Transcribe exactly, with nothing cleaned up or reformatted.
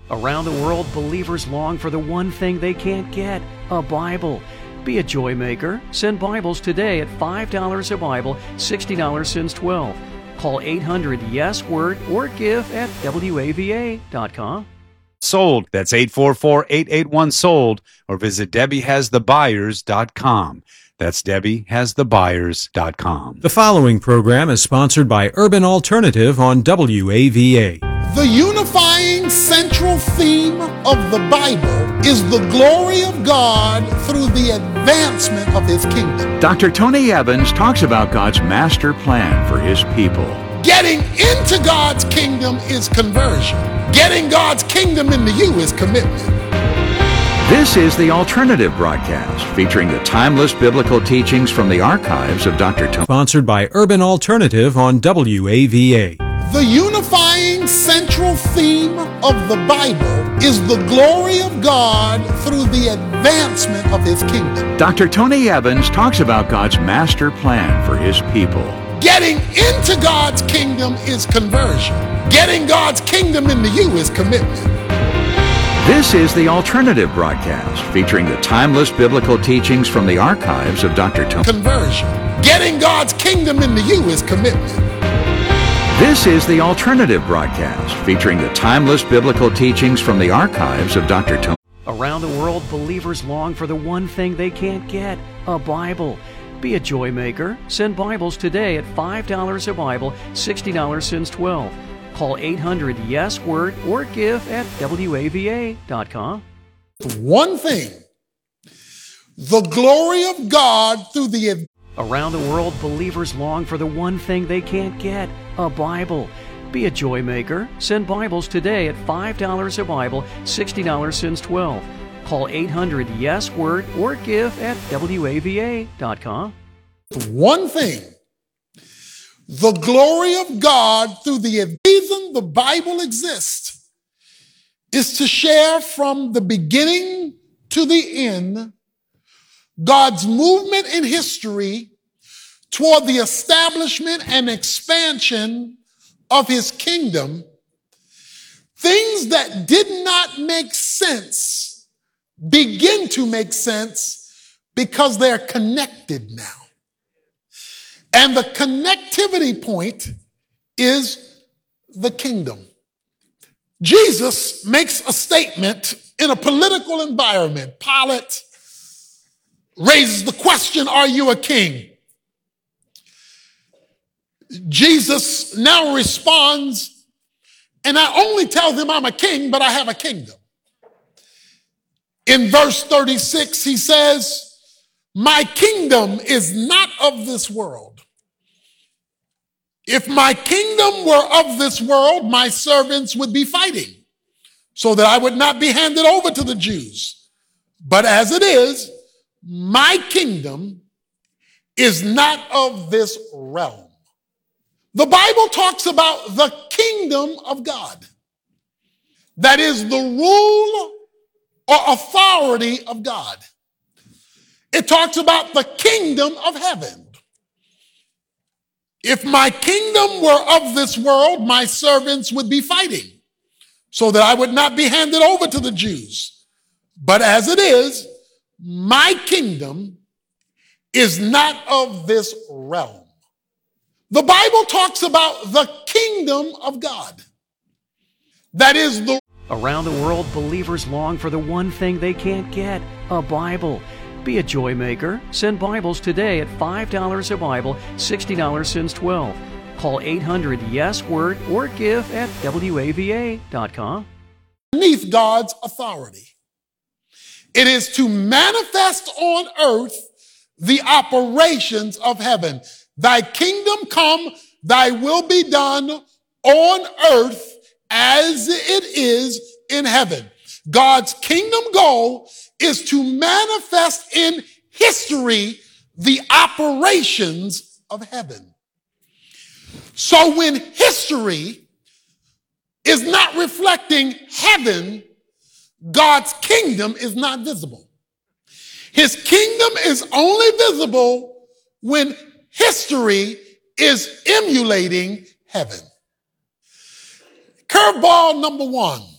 Around the world, believers long for the one thing they can't get, a Bible. Be a joy maker. Send Bibles today at five dollars a Bible, sixty dollars since twelve. Call eight hundred yes word or give at W A V A dot com. Sold. That's eight four four, eight eight one, sold. Or visit Debbie Has The Buyers dot com. That's Debbie Has The Buyers dot com. The following program is sponsored by Urban Alternative on W A V A. The unifying central theme of the Bible is the glory of God through the advancement of His kingdom. Doctor Tony Evans talks about God's master plan for His people. Getting into God's kingdom is conversion. Getting God's kingdom into you is commitment. This is the Alternative Broadcast, featuring the timeless biblical teachings from the archives of Doctor Tony. Sponsored by Urban Alternative on W A V A. The unifying central theme of the Bible is the glory of God through the advancement of His kingdom. Doctor Tony Evans talks about God's master plan for His people. Getting into God's kingdom is conversion. Getting God's kingdom into you is commitment. This is the Alternative Broadcast, featuring the timeless biblical teachings from the archives of Doctor Tony. Conversion. Getting God's kingdom into you is commitment. This is the Alternative Broadcast, featuring the timeless biblical teachings from the archives of Doctor Tony. Around the world, believers long for the one thing they can't get, a Bible. Be a joy maker. Send Bibles today at five dollars a Bible, sixty dollars since twelve. Call eight hundred yes word or give at W A V A dot com. One thing, the glory of God through the... Around the world, believers long for the one thing they can't get, a Bible. Be a joy maker. Send Bibles today at five dollars a Bible, sixty dollars since twelve. Call eight hundred yes word or give at W A V A dot com. One thing, the glory of God through the reason the Bible exists is to share from the beginning to the end God's movement in history toward the establishment and expansion of His kingdom. Things that did not make sense begin to make sense because they're connected now. And the connectivity point is the kingdom. Jesus makes a statement in a political environment. Pilate raises the question, are you a king? Jesus now responds, and not only tells him I'm a king, but I have a kingdom. In verse thirty-six, he says, my kingdom is not of this world. If my kingdom were of this world, my servants would be fighting so that I would not be handed over to the Jews. But as it is, my kingdom is not of this realm. The Bible talks about the kingdom of God. That is the rule or authority of God. It talks about the kingdom of heaven. If my kingdom were of this world, my servants would be fighting so that I would not be handed over to the Jews. But as it is, my kingdom is not of this realm. The Bible talks about the kingdom of God. That is the... Around the world, believers long for the one thing they can't get, a Bible. Be a joy maker. Send Bibles today at five dollars a Bible, sixty dollars since twelve. Call eight hundred yes word or give at W A V A dot com. Beneath God's authority. It is to manifest on earth the operations of heaven. Thy kingdom come, thy will be done on earth as it is in heaven. God's kingdom goal is to manifest in history the operations of heaven. So when history is not reflecting heaven, God's kingdom is not visible. His kingdom is only visible when history is emulating heaven. Curveball number one.